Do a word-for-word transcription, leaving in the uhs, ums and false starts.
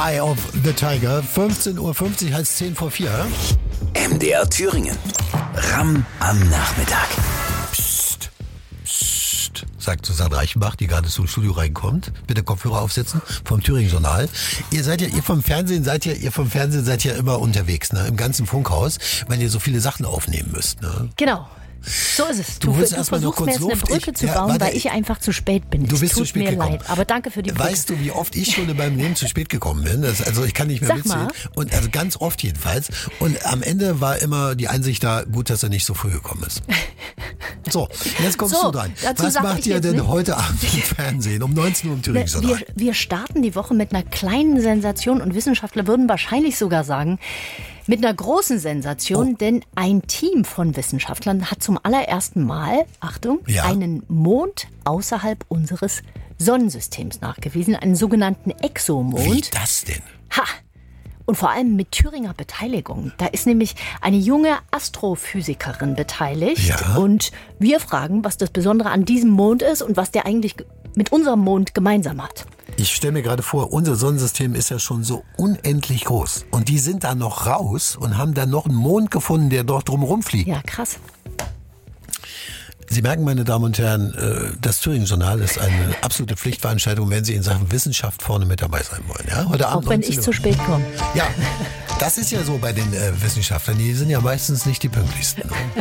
Eye of the Tiger. fünfzehn Uhr fünfzig heißt zehn vor vier. M D R Thüringen. Ram am Nachmittag. Psst, psst, sagt Susanne Reichenbach, die gerade zum Studio reinkommt. Bitte Kopfhörer aufsetzen vom Thüringen-Journal. Ihr seid ja, ihr vom Fernsehen seid ja, ihr vom Fernsehen seid ja immer unterwegs, ne? Im ganzen Funkhaus, wenn ihr so viele Sachen aufnehmen müsst, ne? Genau. So ist es. Du, Du willst du erst mal noch versuchst mir kurz jetzt eine Luft. Brücke Ich- zu ja, bauen, warte, weil ich einfach zu spät bin. Du Es bist tut zu spät mir gekommen. leid, aber danke für die Brücke. Weißt du, wie oft ich schon in meinem Leben zu spät gekommen bin? Das, also ich kann nicht mehr Sag mitzählen. mal. Und also ganz oft jedenfalls. Und am Ende war immer die Einsicht da, gut, dass er nicht so früh gekommen ist. So, jetzt kommst So, du dran. dazu Was sag macht ich ihr jetzt denn nicht. heute Abend im Fernsehen um neunzehn Uhr im Wir, Thüringen-Journal? wir starten die Woche mit einer kleinen Sensation und Wissenschaftler würden wahrscheinlich sogar sagen, mit einer großen Sensation, Oh. denn ein Team von Wissenschaftlern hat zum allerersten Mal, Achtung, Ja. einen Mond außerhalb unseres Sonnensystems nachgewiesen, einen sogenannten Exomond. Wie das denn? Ha! Und vor allem mit Thüringer Beteiligung. Da ist nämlich eine junge Astrophysikerin beteiligt. Ja. Und wir fragen, was das Besondere an diesem Mond ist und was der eigentlich mit unserem Mond gemeinsam hat. Ich stelle mir gerade vor, unser Sonnensystem ist ja schon so unendlich groß. Und die sind da noch raus und haben dann noch einen Mond gefunden, der dort drumherum fliegt. Ja, krass. Sie merken, meine Damen und Herren, äh, das Thüringen-Journal ist eine absolute Pflichtveranstaltung, wenn Sie in Sachen Wissenschaft vorne mit dabei sein wollen. Ja? Heute Abend Auch wenn neunzehn ich Uhr. zu spät komme. Ja, das ist ja so bei den äh, Wissenschaftlern. Die sind ja meistens nicht die pünktlichsten. Ne?